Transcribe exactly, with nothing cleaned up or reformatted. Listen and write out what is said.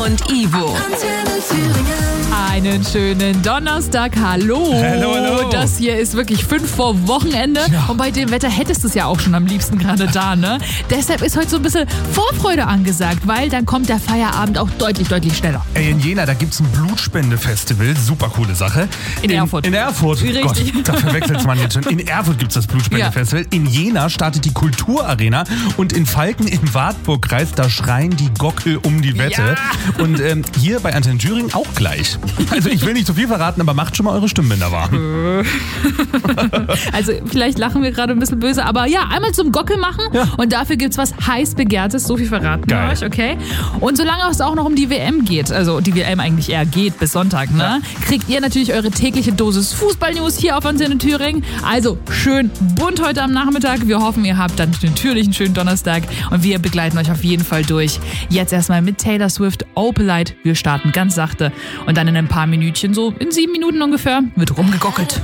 und Ivo. Einen schönen Donnerstag, hallo. Hallo, hallo. Das hier ist wirklich fünf vor Wochenende Ja. und bei dem Wetter hättest du es ja auch schon am liebsten gerade da, ne? Deshalb ist heute so ein bisschen Vorfreude angesagt, weil dann kommt der Feierabend auch deutlich, deutlich schneller. Ey, in Jena, da gibt's ein Blutspendefestival, super coole Sache. In Erfurt. In Erfurt, Richtig. Gott, da verwechselt man jetzt schon. In Erfurt gibt's das Blutspendefestival. In Jena startet die Kulturarena und in Falken im Wartburgkreis, da schreien die Gockel um die Wette. Ja. Und ähm, hier bei Antenne Thüringen auch gleich. Also ich will nicht zu viel verraten, aber macht schon mal eure Stimmbänder warm. Also vielleicht lachen wir gerade ein bisschen böse, aber ja, einmal zum Gockel machen Ja. und dafür gibt's was heiß Begehrtes, so viel verraten wir Geil. euch, okay? Und solange es auch noch um die W M geht, also die W M eigentlich eher geht bis Sonntag, ne, kriegt ihr natürlich eure tägliche Dosis Fußball-News hier auf Antenne Thüringen. Also schön bunt heute am Nachmittag. Wir hoffen, ihr habt dann natürlich einen schönen Donnerstag und wir begleiten euch auf jeden Fall durch. Jetzt erstmal mit Taylor Swift, Opalite. Wir starten ganz sachte und dann in ein paar Minütchen, so in sieben Minuten ungefähr, wird rumgegockelt.